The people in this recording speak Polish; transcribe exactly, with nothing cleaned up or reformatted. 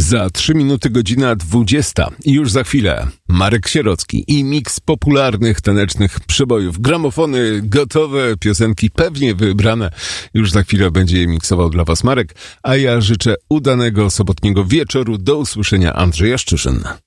Za trzy minuty godzina dwudziesta i już za chwilę Marek Sierocki i miks popularnych tanecznych przebojów. Gramofony gotowe, piosenki pewnie wybrane. Już za chwilę będzie je miksował dla Was Marek, a ja życzę udanego sobotniego wieczoru. Do usłyszenia, Andrzej Jaszczyszyn.